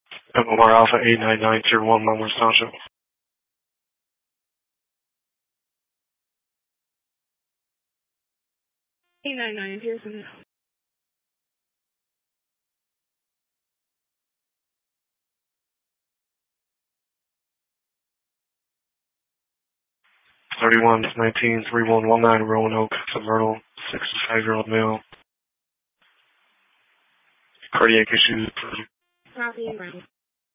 MMR Alpha 89901, Monmouth Township. 899 Pearson. Thirty-one 19-3119, Roanoke, Myrtle, 65-year-old male. Cardiac issues. Copy.